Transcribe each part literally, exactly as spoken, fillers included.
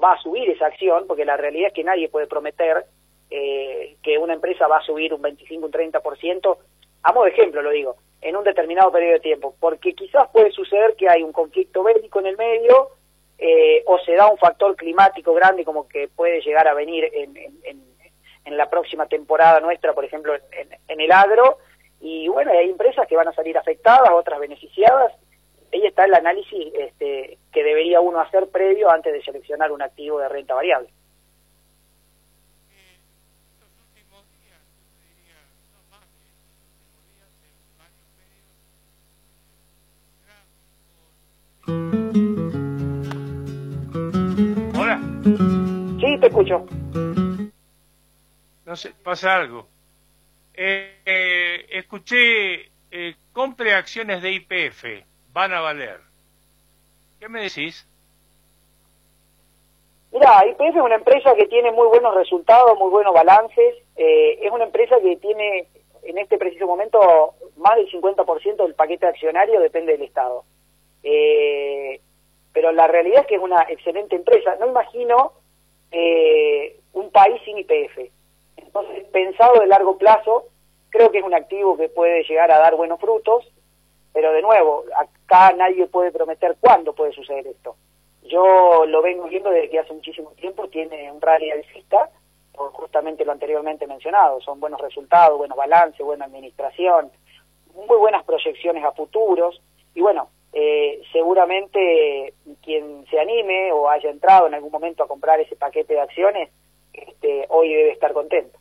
va a subir esa acción, porque la realidad es que nadie puede prometer eh, que una empresa va a subir un veinticinco, un treinta por ciento, a modo de ejemplo lo digo, en un determinado periodo de tiempo, porque quizás puede suceder que hay un conflicto bélico en el medio, eh, o se da un factor climático grande como que puede llegar a venir en, en, en, en la próxima temporada nuestra, por ejemplo, en, en, en el agro, y bueno, hay empresas que van a salir afectadas, otras beneficiadas. Ahí está el análisis este, que debería uno hacer previo antes de seleccionar un activo de renta variable. Hola. Sí, te escucho. No sé, pasa algo. Eh, eh, escuché, eh, compre acciones de Y P F, van a valer. ¿Qué me decís? Mira, Y P F es una empresa que tiene muy buenos resultados, muy buenos balances. Eh, es una empresa que tiene, en este preciso momento, más del cincuenta por ciento del paquete accionario depende del Estado. Eh, pero la realidad es que es una excelente empresa. No imagino eh, un país sin Y P F. Entonces, pensado de largo plazo, creo que es un activo que puede llegar a dar buenos frutos, pero de nuevo, acá nadie puede prometer cuándo puede suceder esto. Yo lo vengo viendo desde que hace muchísimo tiempo, tiene un rally alcista, por justamente lo anteriormente mencionado, son buenos resultados, buenos balances, buena administración, muy buenas proyecciones a futuros, y bueno, eh, seguramente quien se anime o haya entrado en algún momento a comprar ese paquete de acciones, este, hoy debe estar contento.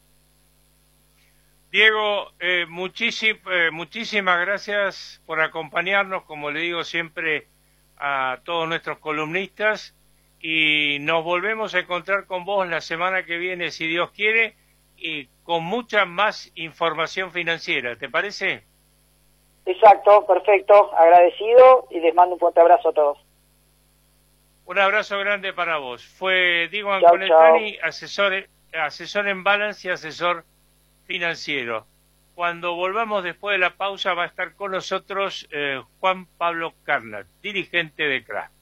Diego, eh, muchísim, eh, muchísimas gracias por acompañarnos, como le digo siempre a todos nuestros columnistas, y nos volvemos a encontrar con vos la semana que viene, si Dios quiere, y con mucha más información financiera, ¿te parece? Exacto, perfecto, agradecido y les mando un fuerte abrazo a todos. Un abrazo grande para vos. Fue Diego Chau, Anconetani, chau. asesor, asesor en balance y asesor financiero. Cuando volvamos después de la pausa va a estar con nosotros eh, Juan Pablo Carnat, dirigente de C R A.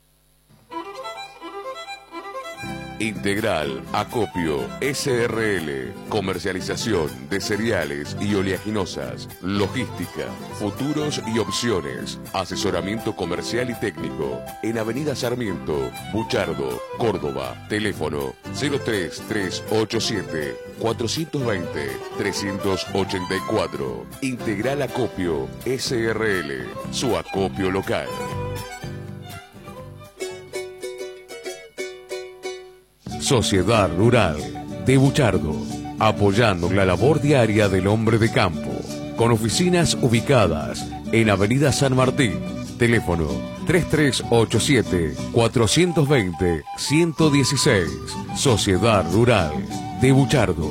Integral Acopio S R L, comercialización de cereales y oleaginosas, logística, futuros y opciones, asesoramiento comercial y técnico, en Avenida Sarmiento, Buchardo, Córdoba, teléfono cero tres tres ocho siete cuatro dos cero tres ocho cuatro. Integral Acopio S R L, su acopio local. Sociedad Rural de Buchardo, apoyando la labor diaria del hombre de campo, con oficinas ubicadas en Avenida San Martín, teléfono tres tres ocho siete cuatro dos cero uno uno uno seis, Sociedad Rural de Buchardo.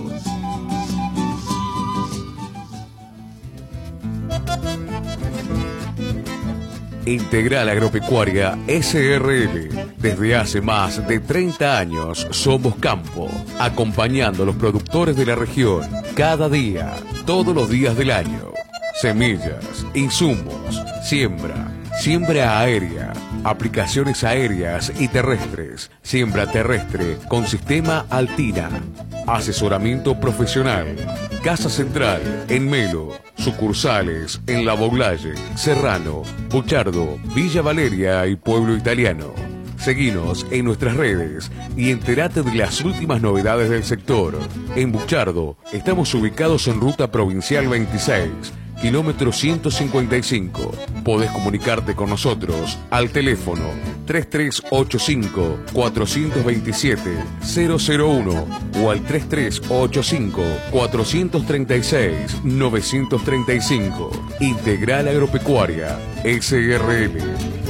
Integral Agropecuaria S R L. Desde hace más de treinta años somos campo, acompañando a los productores de la región cada día, todos los días del año. Semillas, insumos, siembra, siembra aérea, aplicaciones aéreas y terrestres, siembra terrestre con sistema Altina, asesoramiento profesional, Casa Central en Melo, sucursales en La Boulaye, Serrano, Buchardo, Villa Valeria y Pueblo Italiano. Seguinos en nuestras redes y entérate de las últimas novedades del sector. En Buchardo estamos ubicados en Ruta Provincial veintiséis, kilómetro ciento cincuenta y cinco. Podés comunicarte con nosotros al teléfono tres tres ocho cinco cuatro dos siete cero cero uno o al tres tres ocho cinco cuatro tres seis nueve tres cinco. Integral Agropecuaria S R L.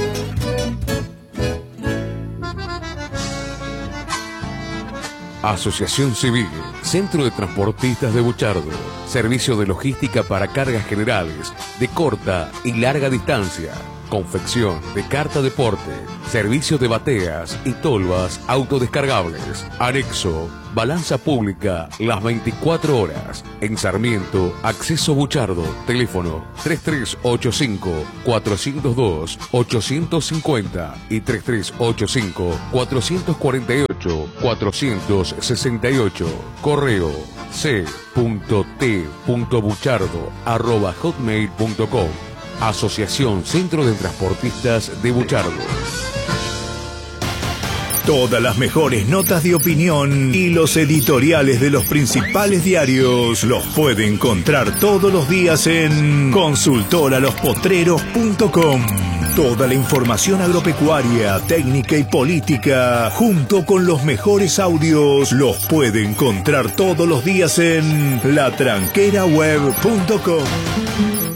Asociación Civil, Centro de Transportistas de Buchardo, servicio de logística para cargas generales de corta y larga distancia, confección de carta deporte, servicio de bateas y tolvas autodescargables. Anexo, balanza pública las veinticuatro horas. En Sarmiento, Acceso Buchardo. Teléfono tres tres ocho cinco, cuatro cero dos, ocho cinco cero y tres tres ocho cinco, cuatro cuatro ocho, cuatro seis ocho. Correo c punto t punto buchardo arroba hotmail punto com. Asociación Centro de Transportistas de Buchardo. Todas las mejores notas de opinión y los editoriales de los principales diarios los puede encontrar todos los días en consultora los potreros punto com. Toda la información agropecuaria, técnica y política, junto con los mejores audios, los puede encontrar todos los días en la tranquera web punto com.